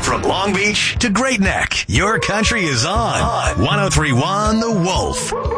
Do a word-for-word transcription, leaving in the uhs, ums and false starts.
From Long Beach to Great Neck, your country is on. one oh three point one The Wolf.